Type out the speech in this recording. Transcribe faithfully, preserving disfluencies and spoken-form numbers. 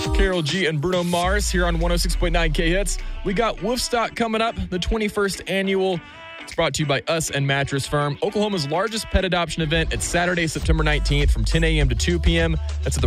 Karol G and Bruno Mars here on one oh six point nine K-Hits. We got Woofstock coming up, the twenty-first annual. It's brought to you by Us and Mattress Firm, Oklahoma's largest pet adoption event. It's Saturday, September nineteenth from ten a.m. to two p.m. That's at the